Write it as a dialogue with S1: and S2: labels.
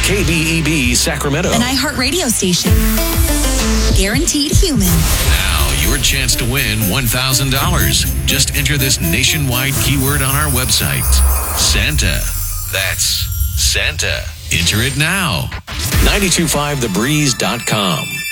S1: KBEB Sacramento.
S2: An iHeartRadio station. Guaranteed human.
S1: Now, your chance to win $1,000. Just enter this nationwide keyword on our website. Santa. That's Santa. Enter it now. 925thebreeze.com.